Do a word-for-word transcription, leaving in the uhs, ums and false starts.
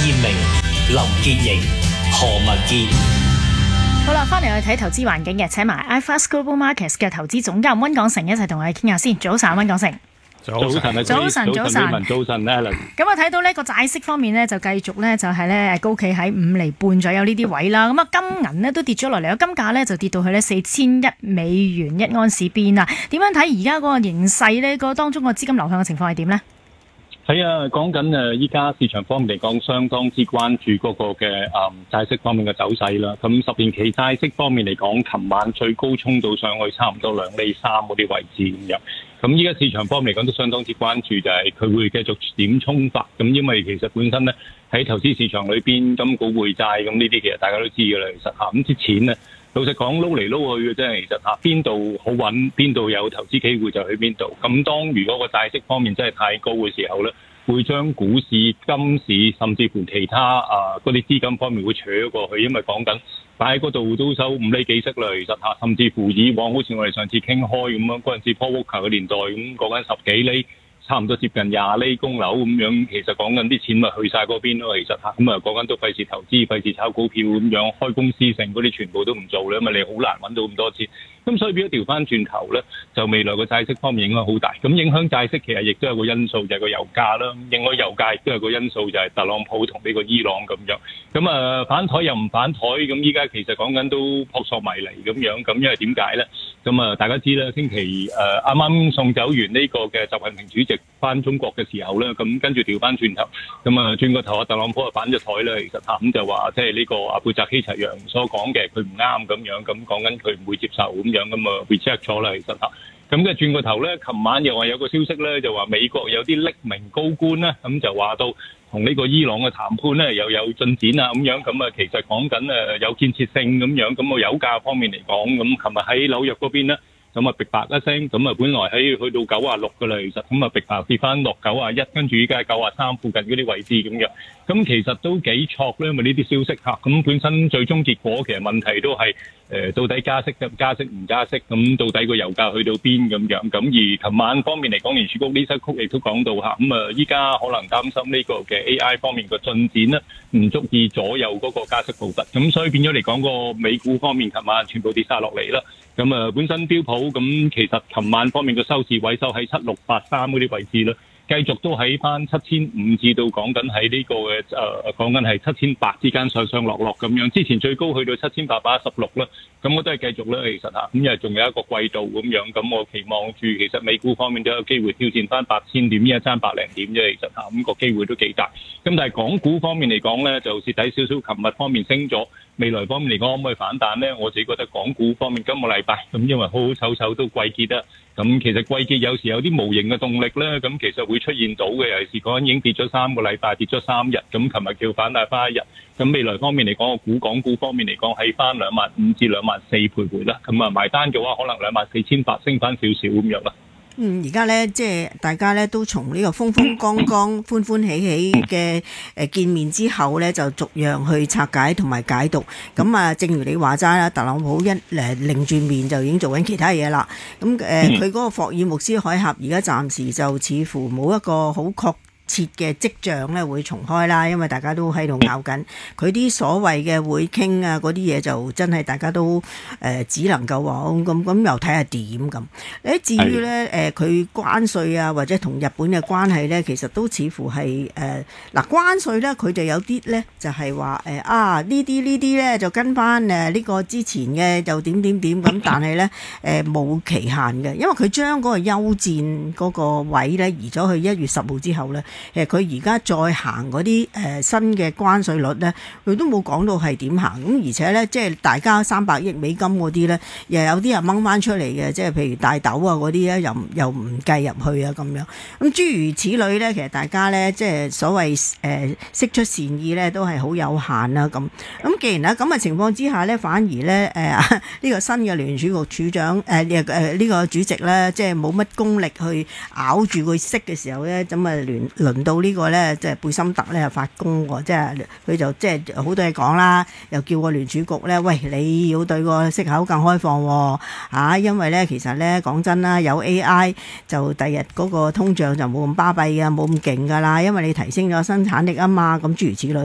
燕明、林潔瑩、何文傑。 好啦，翻嚟去睇投資環境嘅，請埋 iFAST Global Markets 嘅投資總監溫廣成一齊同我哋傾下先。早晨，溫廣成。 早晨，早晨， 早晨，早晨， 早晨 Alan。 咁我睇到呢個債息方面呢，就繼續呢，就係呢高企喺五厘半左右呢啲位啦。咁啊，金銀呢都跌咗落嚟，金價呢就跌到去呢四千一美元一盎司邊啊。點樣睇而家嗰個形勢呢？個當中個資金流向嘅情況係點呢？ 係啊，講緊誒，依家市場方面嚟講，相當之關注嗰個嘅誒債息方面嘅走勢啦。咁十年期債息方面嚟講，琴晚最高衝到上去差唔多兩厘三嗰啲位置咁樣。咁依家市場方面嚟講都相當之關注，就係佢會繼續點衝法。咁因為其實本身咧喺投資市場裏邊，金股匯債咁呢啲其實大家都知㗎啦。其實嚇咁啲錢咧，老實講撈嚟撈去嘅啫。其實嚇邊度好穩，邊度有投資機會就去邊度。咁當如果個債息方面真係太高嘅時候咧，會將股市、金市甚至乎其他啊嗰啲資金方面會扯咗過去，因為講緊擺喺嗰度都收五厘幾息啦。其實嚇，甚至乎以往好似我哋上次傾開咁樣，嗰陣時 Paul Volcker 嘅年代咁講緊十幾厘，差唔多接近廿厘供樓咁樣，其實講緊啲錢咪去晒嗰邊咯。其實嚇，咁啊講緊都費事投資，費事炒股票咁樣，開公司成嗰啲全部都唔做咧，因為你好難揾到咁多錢。咁所以變咗調翻轉頭咧，就未來個債息方面影響好大。咁影響債息其實亦都有個因素，就係個油價啦。影響油價亦都有個因素，就係特朗普同呢個伊朗咁樣。咁啊反台又唔反台，咁依家其實講緊都撲朔迷離咁樣。咁因為點解咧？咁啊大家知啦，星期誒啱啱送走完呢個嘅習近平主席翻中國嘅時候咧，咁跟住調翻轉頭，咁啊轉個頭啊特朗普就反咗台啦。其實嚇咁就話即係呢個阿貝澤希齊揚所講嘅，佢唔啱咁樣，咁講緊佢唔會接受咁。樣咁啊 reject 咗啦，其實嚇。咁嘅轉個頭咧，琴晚又話有個消息咧，就話美國有啲匿名高官咧，咁就話到同呢個伊朗嘅談判咧又有進展啊咁樣。咁啊，其實講緊誒有建設性咁樣。咁個油價方面嚟講，咁琴日喺紐約嗰邊咧，咁啊，逼白一聲，咁啊，本來喺去到九啊六嘅啦，其實咁啊，逼白跌翻落九啊一，跟住依家係九啊三附近嗰啲位置咁樣。咁其實都幾錯咧，因為呢啲消息嚇，咁本身最終結果其實問題都係誒到底加息嘅加息唔加息，咁到底個油價去到邊咁樣。咁而琴晚方面嚟講，聯儲局呢則曲亦都講到嚇，咁啊依家可能擔心呢個嘅 A I 方面嘅進展咧，唔足以左右嗰個加息步伐。咁所以變咗嚟講，個美股方面琴晚全部跌曬落嚟啦。咁啊本身標普咁其實琴晚方面嘅收市位收喺七六八三嗰啲位置啦。繼續都喺翻七千五至到講緊喺呢個嘅誒講緊係七千八之間上上落落咁樣，之前最高去到七千八百一十六啦，咁我都係繼續啦，其實嚇，咁因為仲有一個季度咁樣，咁我期望住其實美股方面都有機會挑戰翻八千點，依家爭百零點啫，其實嚇，咁個機會都幾大。咁但係港股方面嚟講咧，就蝕底少少，琴日方面升咗，未來方面嚟講可唔可以反彈咧？我自己覺得港股方面今個禮拜咁，因為好好醜醜都季結啦。咁其實季結有時有啲無形嘅動力咧，咁其實會出現到嘅。尤其是講緊已經跌咗三個禮拜，跌咗三日，咁琴日叫反彈翻一日。咁未來方面嚟講，個股港股方面嚟講，喺翻兩萬五至兩萬四徘徊啦。咁啊埋單嘅話，可能兩萬四千八升翻少少咁樣啦。 嗯，而家咧即係大家咧都從呢個風風光光、歡歡喜喜嘅誒見面之後咧，就逐樣去拆解同埋解讀。咁啊，正如你話齋啦，特朗普一誒擰轉面就已經做緊其他嘢啦。咁誒，佢嗰個霍爾木茲海峽而家暫時就似乎冇一個好確切嘅跡象咧會重開啦，因為大家都喺度拗緊佢啲所謂嘅會傾啊嗰啲嘢，就真係大家都誒、呃、只能夠話咁咁又睇下點咁。誒至於咧誒佢關稅啊或者同日本嘅關係咧，其實都似乎係誒嗱關稅咧，佢哋有啲咧就係話誒啊呢啲呢啲咧就跟翻誒呢個之前嘅就點點點咁，但係咧誒冇期限嘅，因為佢將嗰個休戰嗰個位咧移咗去一月十號之後咧。誒佢而家再行嗰啲誒新嘅關稅率咧，佢都冇講到係點行咁，而且咧即係大家三百億美金嗰啲咧，又有啲人掹翻出嚟嘅，即係譬如大豆啊嗰啲咧，又又唔計入去啊咁樣。咁諸如此類咧，其實大家咧即係所謂誒、呃、釋出善意咧，都係好有限啦咁。咁既然喺咁嘅情況之下咧，反而咧誒呢個新嘅聯儲局處長誒誒呢個主席咧，即係冇乜功力去咬住佢息嘅時候咧，咁啊聯輪到呢個咧，即係貝森特咧發功喎，即係佢就即係好多嘢講啦，又叫個聯儲局咧，喂，你要對個息口更開放喎，啊，因為咧其實咧講真啦，有 A I 就第日嗰個通脹就冇咁巴閉啊，冇咁勁噶啦，因為你提升咗生產力啊嘛，咁諸如此類。